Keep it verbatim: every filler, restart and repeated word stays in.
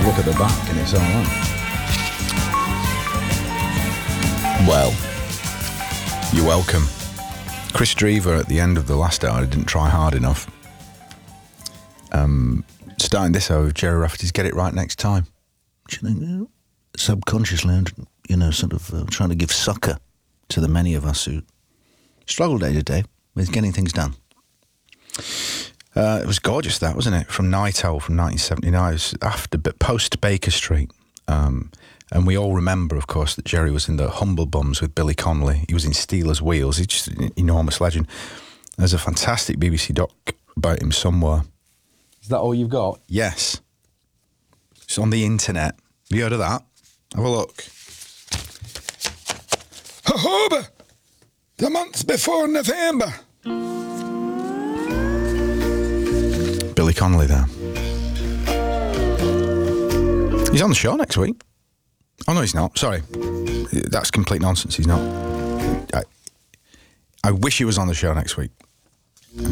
look at the back and it's all on. Well, you're welcome. Chris Drever at the end of the last hour didn't try hard enough. Um, starting this hour with Jerry Rafferty's Get It Right Next Time. Subconsciously, you know, sort of uh, trying to give succour to the many of us who struggle day to day with getting things done. Uh, it was gorgeous, that, wasn't it? From Night Owl from nineteen seventy-nine. It was after, but post Baker Street. Um, and we all remember, of course, that Jerry was in the Humble Bums with Billy Connolly. He was in Steelers Wheels. He's just an enormous legend. There's a fantastic B B C doc about him somewhere. Is that all you've got? Yes. It's on the internet. Have you heard of that? Have a look. Hohoba! The months before November. Billy Connolly there. He's on the show next week. Oh, no, he's not. Sorry. That's complete nonsense. He's not. I, I wish he was on the show next week.